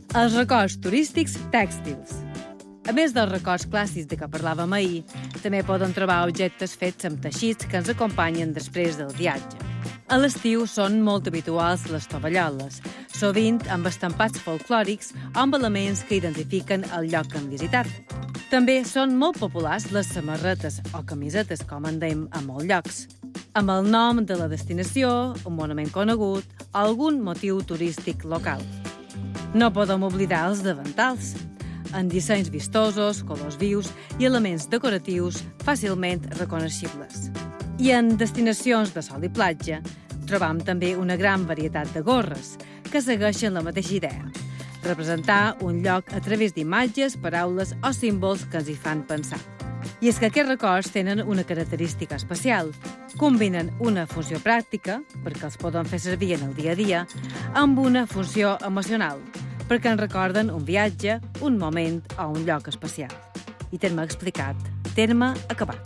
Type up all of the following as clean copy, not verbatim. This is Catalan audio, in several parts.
Els records turístics tèxtils. A més dels records clàssics de què parlàvem ahir, també poden trobar objectes fets amb teixits que ens acompanyen després del viatge. A l'estiu són molt habituals les tovalloles, sovint amb estampats folclòrics o amb elements que identifiquen el lloc que han visitat. També són molt populars les samarretes o camisetes, com en dèiem a molts llocs, amb el nom de la destinació, un monument conegut o algun motiu turístic local. No podem oblidar els davantals, amb dissenys vistosos, colors vius i elements decoratius fàcilment reconeixibles. I en destinacions de sol i platja trobam també una gran varietat de gorres que segueixen la mateixa idea: representar un lloc a través d'imatges, paraules o símbols que ens hi fan pensar. I és que aquests records tenen una característica especial. Combinen una funció pràctica, perquè els poden fer servir en el dia a dia, amb una funció emocional, perquè ens recorden un viatge, un moment o un lloc especial. I terme explicat, terme acabat.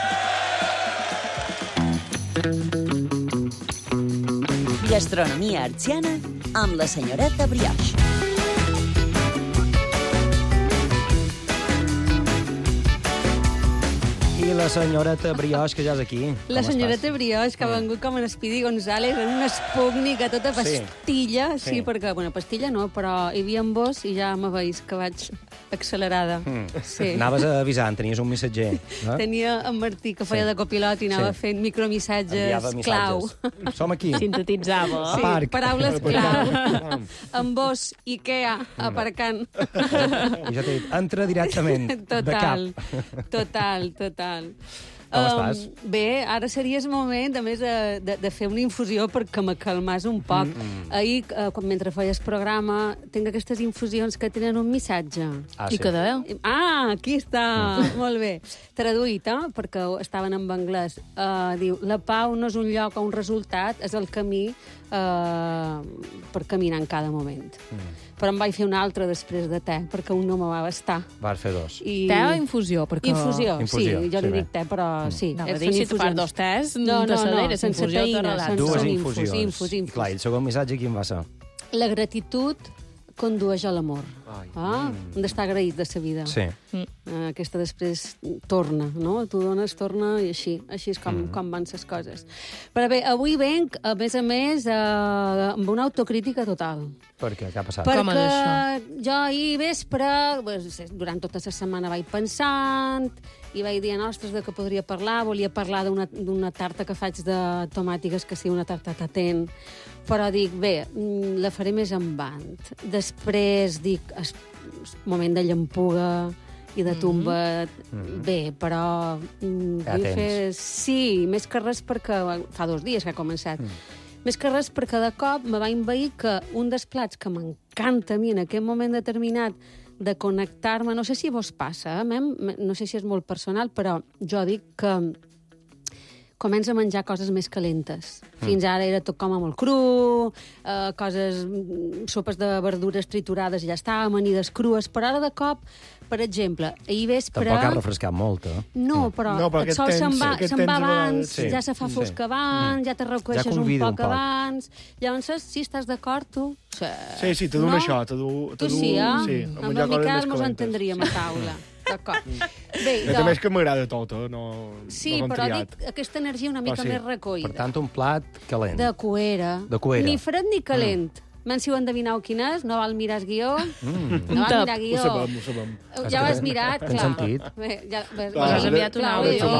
Gastronomia artsiana amb la senyoreta Brioche. I la senyoreta Brioche, que ja és aquí. La senyoreta Brioche, que ha vengut com en Speedy González, en una espúgnica tota pastilla. Sí, perquè, bueno, pastilla no, però hi havia en vos i ja me veus que vaig accelerada. Sí. Anaves avisant, tenies un missatger. No? Tenia en Martí, que feia de copilot i anava fent micromissatges clau. Som aquí. Sintetitzava. Sí, paraules clau. En vos, Ikea, aparcant. I ja t'he dit, entra directament, de cap. Total. Com estàs? Bé, ara seria el moment, a més, de fer una infusió perquè me calmàs un poc. Ahir, mentre feies programa, tinc aquestes infusions que tenen un missatge. I què dèieu? Aquí està! Molt bé. Traduït, perquè estaven en anglès. Diu, la pau no és un lloc o un resultat, és el camí per caminar en cada moment. Però em vaig fer un altre després de te, perquè un no me va bastar. Vas fer dos. Te o infusió? Perquè... Infusió, sí. Jo li dic te, però sí. No, va dir, si tu fas dos tes, t'acceleres. Sense teïna. Dues infusions. Infus. I clar, el segon missatge quin va ser? La gratitud condueix a l'amor. Hem d'estar agraït de sa vida. Sí. Aquesta després torna, no? Tu dones, torna, i així és com van ses coses. Però bé, avui venc, a més, amb una autocrítica total. Per què? Què ha passat? Perquè jo ahir vespre, durant tota la setmana vaig pensant i vaig dir, ostres, de què podria parlar? Volia parlar d'una tarta que faig de tomàtiques, que sigui una tarta tatent, però dic, bé, la faré més endavant. Després dic, moment de llampuga i de tomba, bé, però vull fer... Sí, més que res perquè fa 2 dies que ha començat. Més que res perquè de cop me va envair que un dels plats que m'encanta a mi en aquest moment determinat de connectar-me, no sé si vos passa, no sé si és molt personal, però jo dic que comença a menjar coses més calentes. Fins ara era tot com a molt cru, sopes de verdures triturades i ja està, amanides crues, però ara de cop, per exemple, ahir vespre... Tampoc ha refrescat molt, No, però el sol se'n va abans, ja se fa fosc abans, ja te recueixes un poc abans... Llavors, si estàs d'acord, tu... Sí, te dono això, te du... Tu sí, eh? Amb el Miquel mos entendríem a taula. D'acord. Bé, a més que m'agrada tot, no? Sí, però dic aquesta energia una mica més recollida. Per tant, un plat calent. De cuera. Ni fred ni calent. Si ho endevineu quin és, no val mirar el guió. No val mirar guió. Ho sabem. Ja ho has mirat, clar. T'han sentit? Has enviat un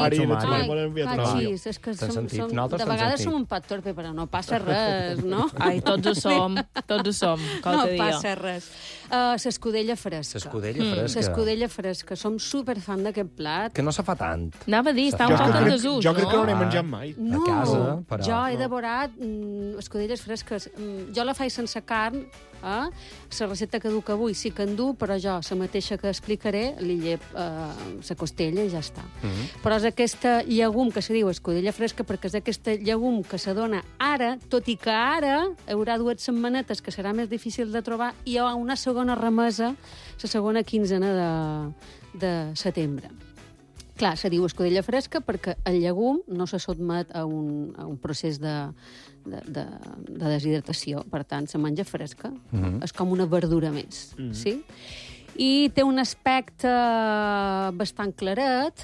àudio. És que de vegades som un poc torpe, però no passa res, no? Ai, tots ho som. No passa res. L'escudella fresca. L'escudella fresca. Som superfan d'aquest plat. Que no se fa tant. Anava a dir, està un poc en desús, no? Jo crec que no n'he menjat mai. No, a casa, però... jo he devorat escudelles fresques. Jo la faig sense carn, la recepta que duc avui sí que en du, però jo, la mateixa que explicaré, li llep la costella i ja està. Però és aquesta llegum que se diu escudella fresca perquè és aquesta llegum que se dona ara, tot i que ara haurà 2 setmanetes que serà més difícil de trobar, i hi ha una segona remesa, la segona quinzena de setembre. Clar, se diu escudella fresca perquè el llegum no se sotmet a un procés de deshidratació. Per tant, se menja fresca. És com una verdura més. Sí? I té un aspecte bastant claret,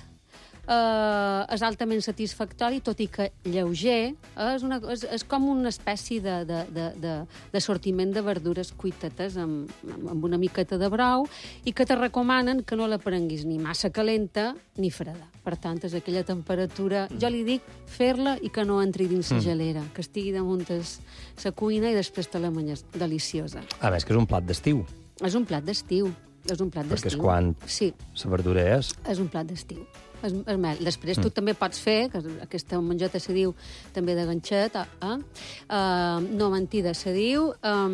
és altament satisfactori, tot i que lleuger. És com una espècie de sortiment de verdures cuitetes amb una miqueta de brou i que te recomanen que no la prenguis ni massa calenta ni freda. Per tant, és aquella temperatura... Jo li dic fer-la i que no entri dins la gelera, que estigui damunt la cuina i després te la menges deliciosa. A més, que és un plat d'estiu. És un plat d'estiu. Perquè és quan la verdura és. És un plat d'estiu. Després tu també pots fer, que aquesta mongeta se diu també de ganxet, no, mentida, se diu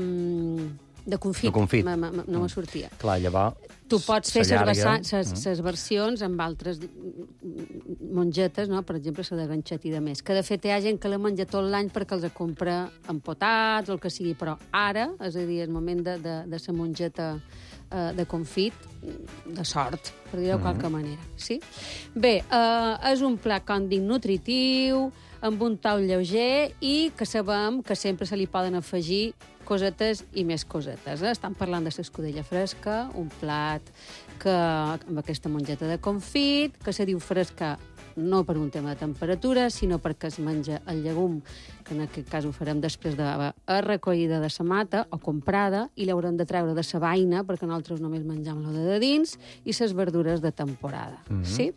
de confit. De confit. No me sortia. Clar, llavors... Tu pots fer les versions amb altres mongetes, no? Per exemple, la de ganxet i de més. Que, de fet, hi ha gent que la menja tot l'any perquè els compra empotats o el que sigui, però ara, és a dir, el moment de la mongeta de confit, de sort, per dir-ho de qualque manera. Sí? Bé, és un plat, com dic, nutritiu, amb un tau lleuger i que sabem que sempre se li poden afegir cosetes i més cosetes. Estan parlant de l'escudella fresca, un plat amb aquesta mongeta de confit, que se diu fresca no per un tema de temperatura, sinó perquè es menja el llegum, que en aquest cas ho farem després de recollida de la mata o comprada, i l'haurem de treure de la vaina, perquè nosaltres només menjam lo de dins, i les verdures de temporada. Sí?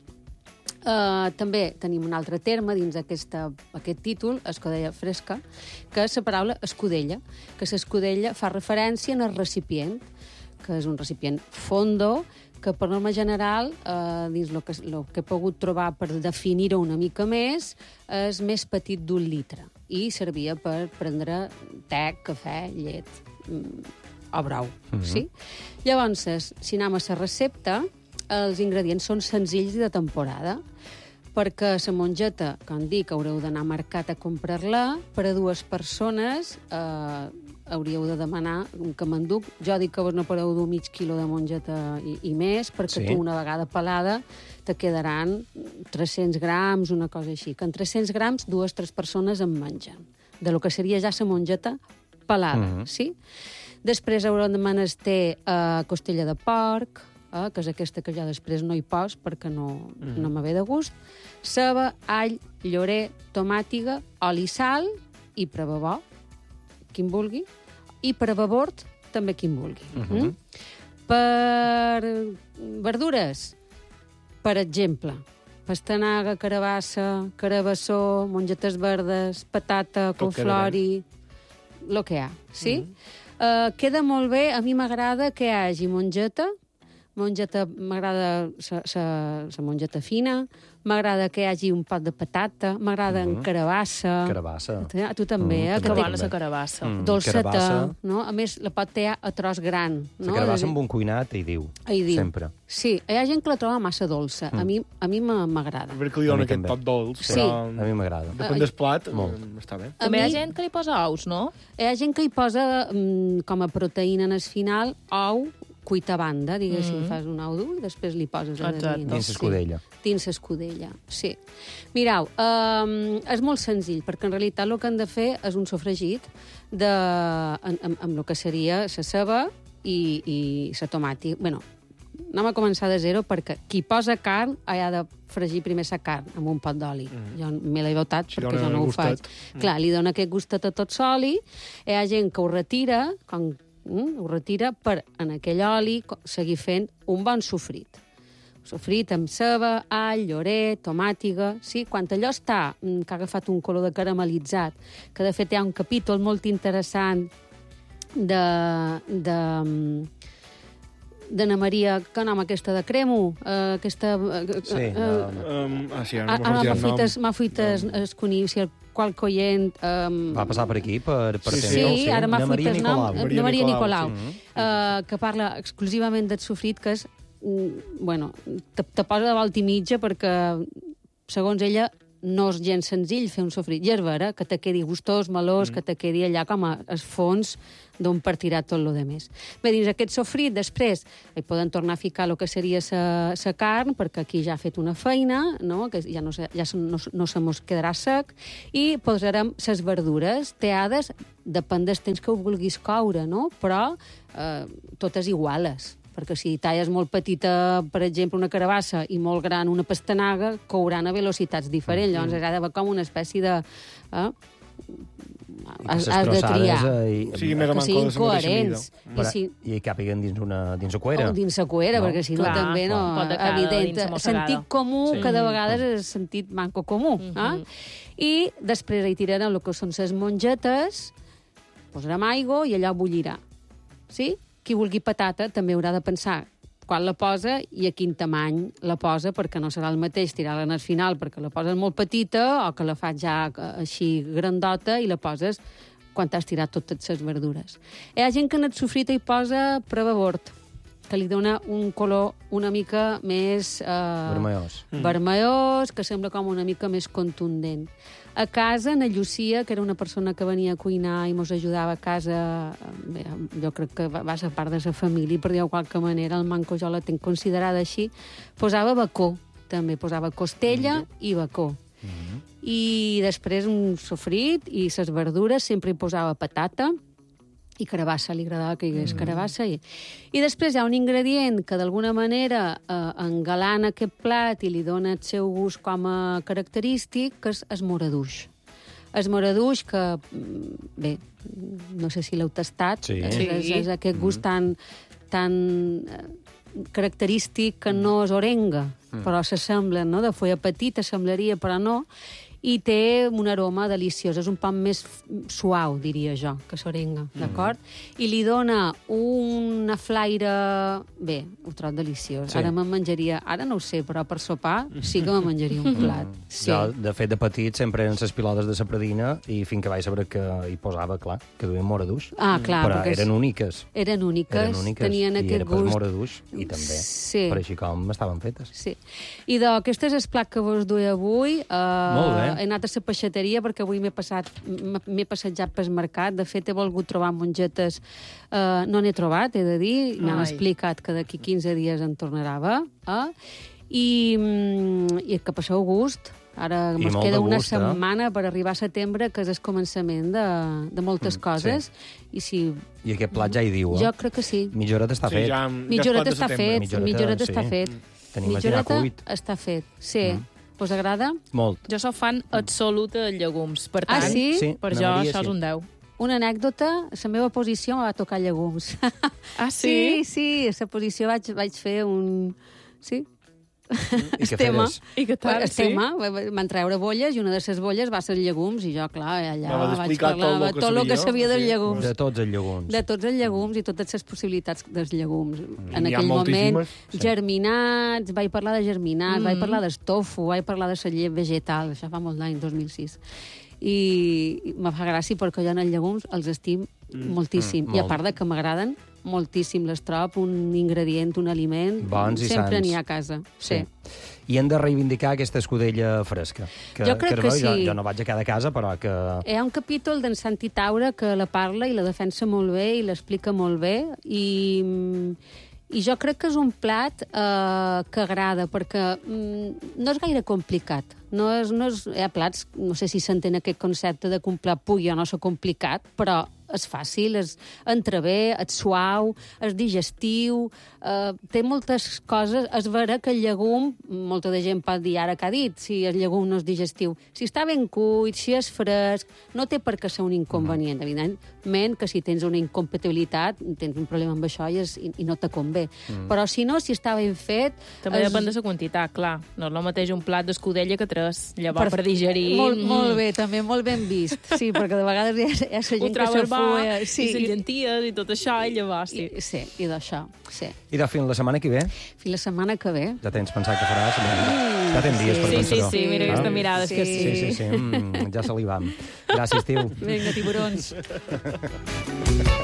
També tenim un altre terme dins aquest títol, escudella fresca, que és la paraula escudella, que l'escudella fa referència al recipient, que és un recipient fondo, que per norma general, dins el que he pogut trobar per definir-ho una mica més, és més petit d'1 litre i servia per prendre te, cafè, llet o brou. Sí? Llavors, si anem a la recepta, els ingredients són senzills i de temporada, perquè la mongeta, com dic, haureu d'anar marcat a comprar-la, per a 2 persones hauríeu de demanar que m'enduc. Jo dic que vos no podeu dur mig quilo de mongeta i més, perquè tu una vegada pelada te quedaran 300 grams, una cosa així. Que en 300 grams 2-3 persones en mengen, de lo que seria ja la mongeta pelada, sí? Després haurem de menester costella de porc, que és aquesta que ja després no hi pos perquè no me ve de gust, ceba, all, llorer, tomàtiga, oli i sal i prevebó, qui en vulgui, i per a babord també qui en vulgui. Per verdures, per exemple, pastanaga, carabassa, carabassó, mongetes verdes, patata, colflori, el que hi ha, sí? Queda molt bé, a mi m'agrada que hi hagi mongeta, m'agrada la mongeta fina, m'agrada que hi hagi un pot de patata, m'agrada en carabassa. Carabassa. A tu també, Que bona la carabassa. Dolceta, no? A més, la pot ter a tros gran. La carabassa amb un cuinat, hi diu. Sempre. Sí, hi ha gent que la troba massa dolça. A mi m'agrada. Perquè li dona aquest toc dolç. Sí. A mi m'agrada. Depèn del plat, està bé. També hi ha gent que li posa ous, no? Hi ha gent que hi posa, com a proteïna en el final, ou cuita a banda, diguéssim, fas un ou dur i després li poses a dins. Dins l'escudella. Dins l'escudella, sí. Mireu, és molt senzill, perquè en realitat el que han de fer és un sofregit amb el que seria la ceba i la tomàtica. Bé, anem a començar de zero, perquè qui posa carn ha de fregir primer la carn amb un pot d'oli. Jo me l'he botat perquè jo no ho faig. Clar, li dona aquest gustet a tot l'oli. Hi ha gent que ho retira, per en aquell oli seguir fent un bon sofrit. Sofrit amb ceba, all, llorer, tomàtiga... Sí? Quan allò està, que ha agafat un color de caramelitzat, que de fet hi ha un capítol molt interessant d'Anna Maria, que nom aquesta de Cremo, aquesta... Sí, m'ha fuites es conir, si el qual coient... Va passar per aquí, per Sí, ara m'ha fuites nom, de Maria Nicolau, que parla exclusivament del sofrit, que és, bueno, te posa de volta i mitja perquè, segons ella, no és gens senzill fer un sofrit gervera, que te quedi gustós, melós, que te quedi allà com a el fons d'on partirà tot lo de més. Bé, dins aquest sofrit, després, hi poden tornar a ficar el que seria la carn, perquè aquí ja ha fet una feina, no? Que ja no se mos quedarà sec, i posarem les verdures teades, depèn del temps que ho vulguis coure, no? Però totes iguales, perquè si talles molt petita, per exemple, una carabassa, i molt gran una pastanaga, couran a velocitats diferents. Llavors ha d'haver com una espècie de... Has de triar. Sí, més o menys siguin coherents. I càpiguen dins la cuera. O dins la cuera, perquè si no també no... Evident. Sentit comú, que de vegades és sentit manco comú. I després hi tirarem el que són les mongetes, posarem aigua i allò bullirà. Sí? Qui vulgui patata també haurà de pensar quan la posa i a quin tamany la posa, perquè no serà el mateix tirar-la al final perquè la poses molt petita o que la fas ja així grandota i la poses quan t'has tirat totes les verdures. Hi ha gent que en el sofrit hi posa prevavort, que li dona un color una mica més... vermellós, que sembla com una mica més contundent. A casa, na Llucia, que era una persona que venia a cuinar i mos ajudava a casa, bé, jo crec que va ser part de la família, per dir-ho de qualque manera, el manco jo la tenc considerada així, posava bacó, també posava costella i bacó. I després un sofrit i les verdures, sempre hi posava patata, i carabassa, li agradava que hi hagués carabassa. I després hi ha un ingredient que d'alguna manera engalana aquest plat i li dona el seu gust com a característic, que és el moraduix. El moraduix, que, bé, no sé si l'heu tastat, és aquest gust tan característic que no és orenga, però s'assemblen, no? De folla petita semblaria, però no. I té un aroma deliciós. És un pa més suau, diria jo, que s'orenga, d'acord? I li dona una flaire... Bé, ho trobo deliciós. Ara me'n menjaria... Ara no ho sé, però per sopar sí que me'n menjaria un plat. Jo, de fet, de petit, sempre eren les pilotes de la Pradina i fins que vaig saber que hi posava, clar, que duien moraduix. Ah, clar. Però eren úniques. Eren úniques. Tenien aquest gust. I era per moraduix, i també. Per així com estaven fetes. Sí. I aquest és el plat que vos duia avui. Molt bé. He anat a la peixateria perquè avui m'he passejat pel mercat. De fet, he volgut trobar mongetes. No n'he trobat, he de dir. M'han explicat que d'aquí 15 dies en tornarà a haver. I que passeu gust. Ara ens queda una setmana per arribar a setembre, que és el començament de moltes coses. I aquest plat ja hi diu, Jo crec que sí. Mitjoret està fet. Mitjoret està fet. Mitjoret està fet. Tenim ja cuit. Està fet, sí. Us agrada? Molt. Jo soc fan absoluta de llegums. Per tant, per jo això és un 10. Una anècdota, la meva posició em va tocar llegums. Ah, sí? Sí, a la posició vaig fer un... Sí. I què feies? I què tal? Estem, van treure bolles i una de les bolles va ser llegums i jo, clar, allà vaig parlar tot el que sabia dels llegums. De tots els llegums. De tots els llegums i totes les possibilitats dels llegums. En aquell moment, germinats, vaig parlar de germinats, vaig parlar d'estofu, vaig parlar de la llet vegetal, això fa molt d'any, 2006. I me fa gràcia perquè jo en els llegums els estim moltíssim. I a part de que m'agraden moltíssim, les trob un ingredient, un aliment, bons i sempre sants. n'hi ha a casa. Sí. I hem de reivindicar aquesta escudella fresca. Jo crec que sí. Jo no vaig a cada casa, però que... Hi ha un capítol d'en Santi Taura que la parla i la defensa molt bé i l'explica molt bé i jo crec que és un plat que agrada perquè no és gaire complicat. Hi ha plats, no sé si s'entén aquest concepte de que un plat pugui o no ser complicat, però és fàcil, entra bé, és suau, és digestiu, té moltes coses. És vera que el llegum, molta de gent pot dir ara que ha dit, si el llegum no és digestiu. Si està ben cuit, si és fresc, no té per què ser un inconvenient. Evidentment que si tens una incompatibilitat, tens un problema amb això i no te convé. Però si no, si està ben fet... També depèn de la quantitat, clar. No és el mateix un plat d'escudella que 3. Llavors, per digerir... Molt bé, també molt ben vist. Sí, perquè de vegades hi ha la gent que se fuga. Sí, i les llenties i tot això, i llavors sí. Sí, i d'això, sí. I de fins la setmana que ve? Fins la setmana que ve. Ja tens pensat què faràs? Ja tens dies per pensar-ho. Sí, mira aquesta mirada, és que sí. Sí, ja se li vam. Gràcies, tio. Vinga, tiburons.